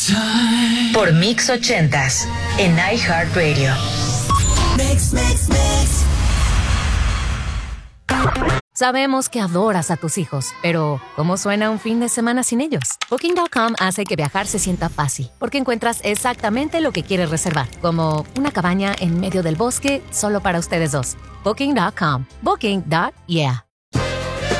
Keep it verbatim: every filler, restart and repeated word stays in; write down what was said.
Por Mix ochentas en iHeartRadio. Mix, mix, mix. Sabemos que adoras a tus hijos, pero ¿cómo suena un fin de semana sin ellos? Booking punto com hace que viajar se sienta fácil, porque encuentras exactamente lo que quieres reservar, como una cabaña en medio del bosque solo para ustedes dos. Booking punto com. Booking. Yeah.